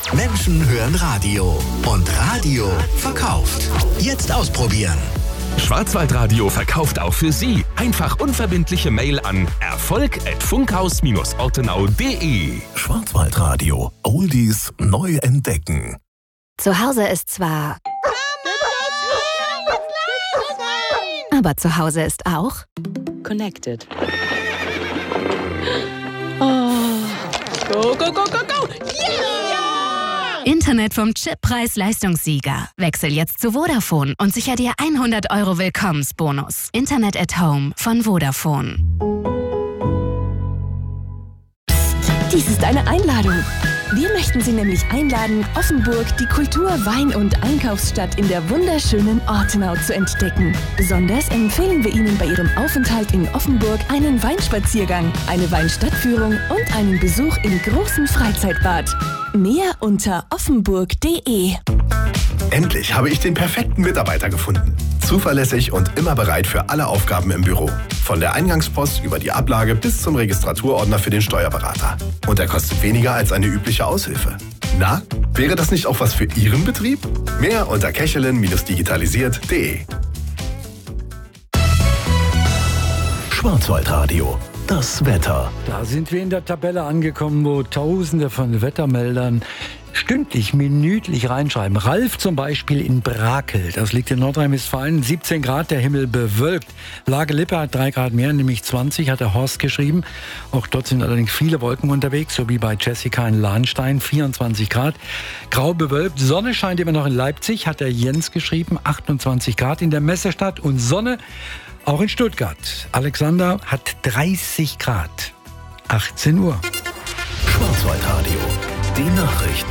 Menschen hören Radio und Radio verkauft. Jetzt ausprobieren. Schwarzwaldradio verkauft auch für Sie. Einfach unverbindliche Mail an erfolg@funkhaus-ortenau.de. Schwarzwaldradio. Oldies neu entdecken. Zu Hause ist zwar... Aber zu Hause ist auch... Connected. Oh. Go, go, go, go, go! Yeah! Internet vom Chip-Preis-Leistungssieger. Wechsel jetzt zu Vodafone und sicher dir 100 € Willkommensbonus. Internet at Home von Vodafone. Dies ist eine Einladung. Wir möchten Sie nämlich einladen, Offenburg, die Kultur-, Wein- und Einkaufsstadt in der wunderschönen Ortenau zu entdecken. Besonders empfehlen wir Ihnen bei Ihrem Aufenthalt in Offenburg einen Weinspaziergang, eine Weinstadtführung und einen Besuch im großen Freizeitbad. Mehr unter offenburg.de. Endlich habe ich den perfekten Mitarbeiter gefunden. Zuverlässig und immer bereit für alle Aufgaben im Büro. Von der Eingangspost über die Ablage bis zum Registraturordner für den Steuerberater. Und er kostet weniger als eine übliche Aushilfe. Na, wäre das nicht auch was für Ihren Betrieb? Mehr unter kechelin-digitalisiert.de. Schwarzwaldradio. Das Wetter. Da sind wir in der Tabelle angekommen, wo Tausende von Wettermeldern stündlich, minütlich reinschreiben. Ralf zum Beispiel in Brakel, das liegt in Nordrhein-Westfalen, 17 Grad, der Himmel bewölkt. Lage Lippe hat 3 Grad mehr, nämlich 20, hat der Horst geschrieben. Auch dort sind allerdings viele Wolken unterwegs, so wie bei Jessica in Lahnstein, 24 Grad. Grau bewölkt, Sonne scheint immer noch in Leipzig, hat der Jens geschrieben, 28 Grad in der Messestadt und Sonne auch in Stuttgart. Alexander hat 30 Grad, 18 Uhr. Schwarzwaldradio. Die Nachrichten.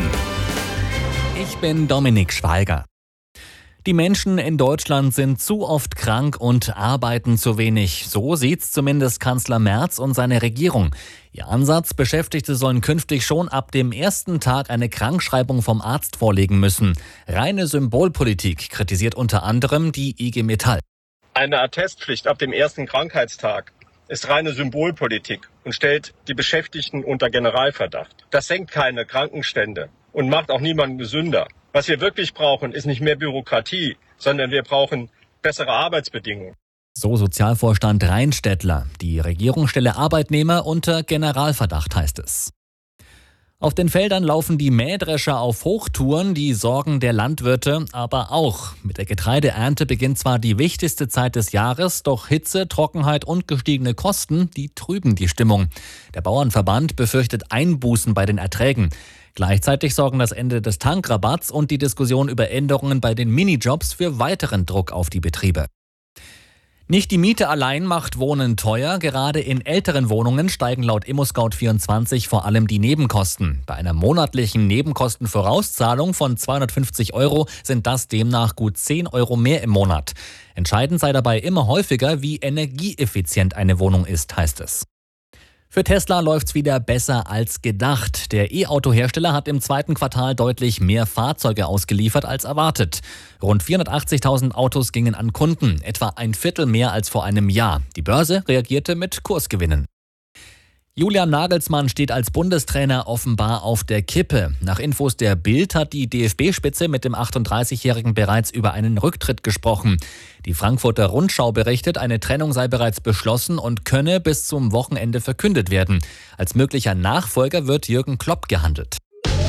Ich bin Dominik Schweiger. Die Menschen in Deutschland sind zu oft krank und arbeiten zu wenig. So sieht's zumindest Kanzler Merz und seine Regierung. Ihr Ansatz: Beschäftigte sollen künftig schon ab dem ersten Tag eine Krankschreibung vom Arzt vorlegen müssen. Reine Symbolpolitik, kritisiert unter anderem die IG Metall. Eine Attestpflicht ab dem ersten Krankheitstag ist reine Symbolpolitik und stellt die Beschäftigten unter Generalverdacht. Das senkt keine Krankenstände und macht auch niemanden gesünder. Was wir wirklich brauchen, ist nicht mehr Bürokratie, sondern wir brauchen bessere Arbeitsbedingungen. So Sozialvorstand Reinstädtler. Die Regierung stelle Arbeitnehmer unter Generalverdacht, heißt es. Auf den Feldern laufen die Mähdrescher auf Hochtouren, die Sorgen der Landwirte aber auch. Mit der Getreideernte beginnt zwar die wichtigste Zeit des Jahres, doch Hitze, Trockenheit und gestiegene Kosten, die trüben die Stimmung. Der Bauernverband befürchtet Einbußen bei den Erträgen. Gleichzeitig sorgen das Ende des Tankrabatts und die Diskussion über Änderungen bei den Minijobs für weiteren Druck auf die Betriebe. Nicht die Miete allein macht Wohnen teuer. Gerade in älteren Wohnungen steigen laut ImmoScout24 vor allem die Nebenkosten. Bei einer monatlichen Nebenkostenvorauszahlung von 250 € sind das demnach gut 10 € mehr im Monat. Entscheidend sei dabei immer häufiger, wie energieeffizient eine Wohnung ist, heißt es. Für Tesla läuft's wieder besser als gedacht. Der E-Auto-Hersteller hat im zweiten Quartal deutlich mehr Fahrzeuge ausgeliefert als erwartet. Rund 480.000 Autos gingen an Kunden, etwa ein Viertel mehr als vor einem Jahr. Die Börse reagierte mit Kursgewinnen. Julian Nagelsmann steht als Bundestrainer offenbar auf der Kippe. Nach Infos der Bild hat die DFB-Spitze mit dem 38-Jährigen bereits über einen Rücktritt gesprochen. Die Frankfurter Rundschau berichtet, eine Trennung sei bereits beschlossen und könne bis zum Wochenende verkündet werden. Als möglicher Nachfolger wird Jürgen Klopp gehandelt.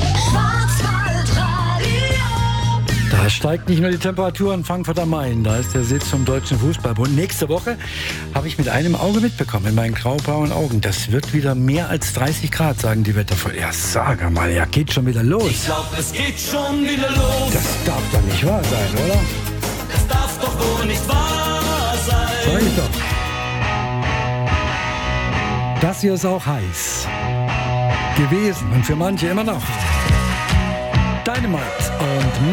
Da steigt nicht nur die Temperatur in Frankfurt am Main, da ist der Sitz vom Deutschen Fußballbund. Nächste Woche habe ich mit einem Auge mitbekommen, in meinen graubraunen Augen. Das wird wieder mehr als 30 Grad, sagen die Wetterforscher. Ja, sag mal, ja, geht schon wieder los. Ich glaub, es geht schon wieder los. Das darf doch nicht wahr sein, oder? Das darf doch wohl nicht wahr sein. Sag ich doch. Das hier ist auch heiß gewesen und für manche immer noch. Dynamite und